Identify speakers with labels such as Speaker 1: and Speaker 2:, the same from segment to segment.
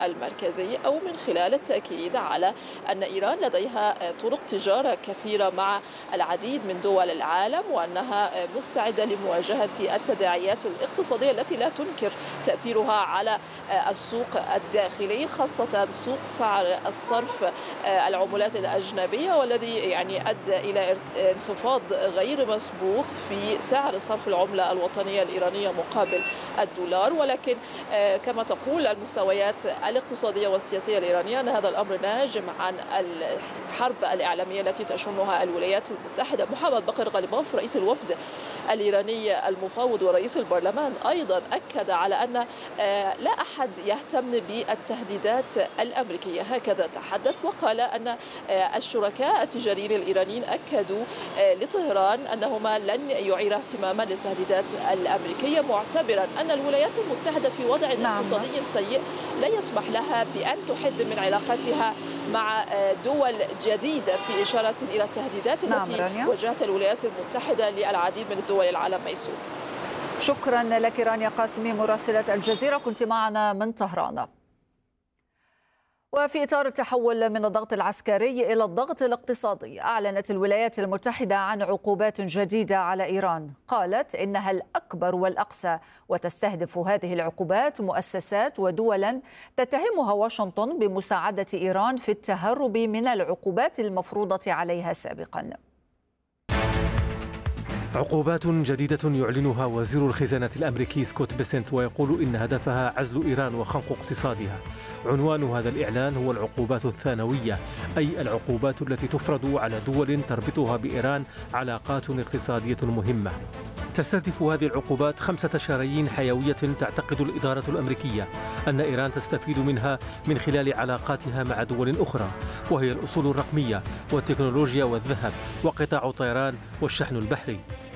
Speaker 1: المركزي أو من خلال التأكيد على أن إيران لديها طرق تجارة كثيرة مع العديد من دول العالم، وأنها مستعدة لمواجهة التداعيات الاقتصادية التي لا تنكر تأثيرها على السوق الداخلي، خاصة سوق سعر الصرف العملات الأجنبية، والذي يعني أدى إلى انخفاض غير مسبوق في سعر صرف العملة الوطنية الإيرانية مقابل الدولار. ولكن كما تقول المستويات الاقتصادية والسياسية الإيرانية أن هذا الأمر ناجم عن الحرب الإعلامية التي تشنها الولايات المتحدة. محمد بقر غالباف رئيس الوفد الإيراني المفوض ورئيس البرلمان أيضا أكد على أن لا أحد يهتم بالتهديدات الأمريكية، هكذا تحدث، وقال أن الشركاء التجاريين الإيرانيين أكدوا لطهران أنهما لن يعير اهتماما للتهديدات الأمريكية، معتبرا أن الولايات المتحدة في وضع اقتصادي سيء لا يسمح لها بأن تحد من علاقاتها مع دول جديدة، في إشارة إلى التهديدات التي واجهتها الولايات المتحدة للعديد من الدول العالم. ميسون،
Speaker 2: شكرا لك رانيا قاسمي مراسلة الجزيرة، كنت معنا من طهران. وفي إطار التحول من الضغط العسكري إلى الضغط الاقتصادي، أعلنت الولايات المتحدة عن عقوبات جديدة على إيران، قالت إنها الأكبر والأقسى، وتستهدف هذه العقوبات مؤسسات ودولا تتهمها واشنطن بمساعدة إيران في التهرب من العقوبات المفروضة عليها سابقا.
Speaker 3: عقوبات جديدة يعلنها وزير الخزانة الأمريكي سكوت بيسنت، ويقول إن هدفها عزل إيران وخنق اقتصادها. عنوان هذا الإعلان هو العقوبات الثانوية، أي العقوبات التي تفرض على دول تربطها بإيران علاقات اقتصادية مهمة. تستهدف هذه العقوبات 5 شرايين حيوية تعتقد الإدارة الأمريكية أن إيران تستفيد منها من خلال علاقاتها مع دول أخرى، وهي الأصول الرقمية والتكنولوجيا والذهب وقطاع الطيران والشحن البحري.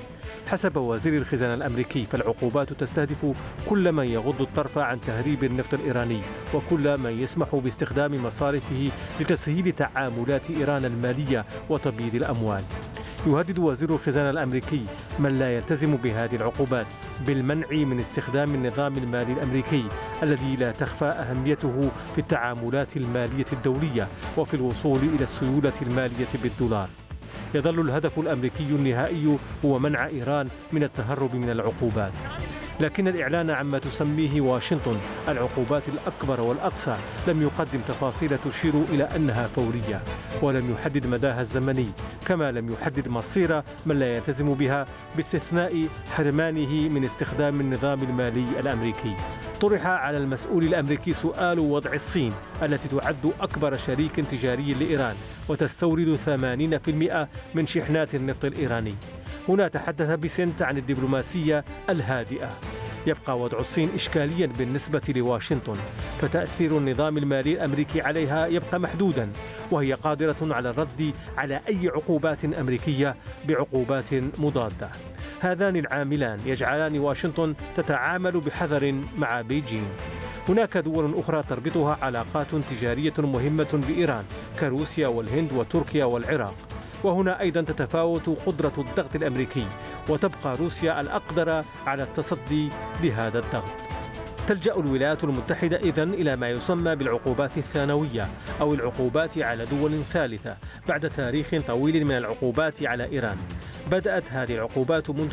Speaker 3: حسب وزير الخزانة الأمريكي، فالعقوبات تستهدف كل من يغض الطرف عن تهريب النفط الإيراني، وكل من يسمح باستخدام مصارفه لتسهيل تعاملات إيران المالية وتبييض الأموال. يهدد وزير الخزانة الأمريكي من لا يلتزم بهذه العقوبات بالمنع من استخدام النظام المالي الأمريكي الذي لا تخفى أهميته في التعاملات المالية الدولية وفي الوصول إلى السيولة المالية بالدولار. يظل الهدف الأمريكي النهائي هو منع إيران من التهرب من العقوبات، لكن الإعلان عما تسميه واشنطن العقوبات الأكبر والأقصى لم يقدم تفاصيل تشير إلى أنها فورية، ولم يحدد مداها الزمني، كما لم يحدد مصير من لا يلتزم بها، باستثناء حرمانه من استخدام النظام المالي الأمريكي. طرح على المسؤول الأمريكي سؤال وضع الصين التي تعد أكبر شريك تجاري لإيران وتستورد 80% من شحنات النفط الإيراني. هنا تحدث بيسنت عن الدبلوماسية الهادئة. يبقى وضع الصين إشكاليا بالنسبة لواشنطن، فتأثير النظام المالي الأمريكي عليها يبقى محدودا، وهي قادرة على الرد على أي عقوبات أمريكية بعقوبات مضادة. هذان العاملان يجعلان واشنطن تتعامل بحذر مع بيجين. هناك دول أخرى تربطها علاقات تجارية مهمة بإيران كروسيا والهند وتركيا والعراق، وهنا أيضا تتفاوت قدرة الضغط الأمريكي، وتبقى روسيا الأقدر على التصدي لهذا الضغط. تلجأ الولايات المتحدة إذن إلى ما يسمى بالعقوبات الثانوية أو العقوبات على دول ثالثة بعد تاريخ طويل من العقوبات على إيران. بدأت هذه العقوبات منذ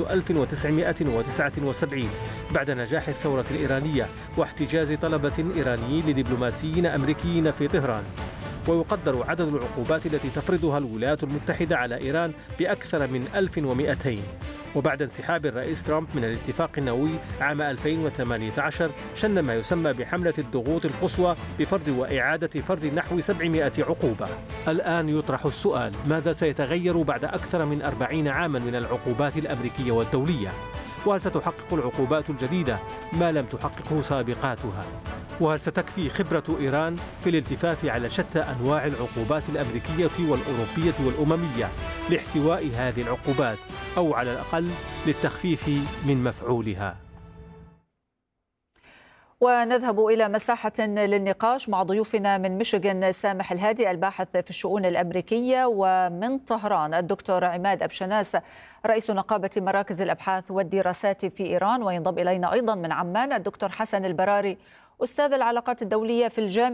Speaker 3: 1979 بعد نجاح الثورة الإيرانية واحتجاز طلبة إيرانيين لدبلوماسيين أمريكيين في طهران. ويقدر عدد العقوبات التي تفرضها الولايات المتحدة على إيران بأكثر من 1200. وبعد انسحاب الرئيس ترامب من الاتفاق النووي عام 2018 شن ما يسمى بحملة الضغوط القصوى بفرض وإعادة فرض نحو 700 عقوبة. الآن يطرح السؤال: ماذا سيتغير بعد أكثر من 40 عاما من العقوبات الأمريكية والدولية؟ وهل ستحقق العقوبات الجديدة ما لم تحققه سابقاتها؟ وهل ستكفي خبرة إيران في الالتفاف على شتى أنواع العقوبات الأمريكية والأوروبية والأممية لاحتواء هذه العقوبات، أو على الأقل للتخفيف من مفعولها؟
Speaker 2: ونذهب إلى مساحة للنقاش مع ضيوفنا من ميشيغان سامح الهادي الباحث في الشؤون الأمريكية، ومن طهران الدكتور عماد أبشناس رئيس نقابة مراكز الأبحاث والدراسات في إيران، وينضم إلينا أيضا من عمان الدكتور حسن البراري أستاذ العلاقات الدولية في الجامعة